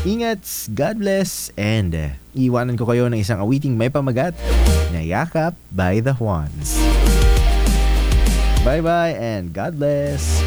Ingat, God bless, and iwanan ko kayo ng isang awiting may pamagat na Yakap by the Juans. Bye-bye and God bless.